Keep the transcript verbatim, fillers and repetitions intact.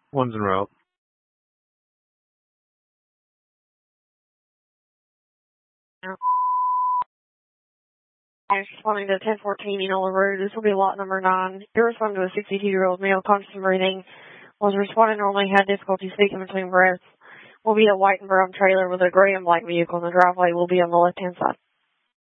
One's en route. Responding to ten fourteen Enola Road. This will be lot number nine. You're responding to a sixty-two-year-old male, conscious and breathing. Was responding normally, had difficulty speaking between breaths. Will be a white and brown trailer with a gray and black vehicle, and the driveway will be on the left-hand side.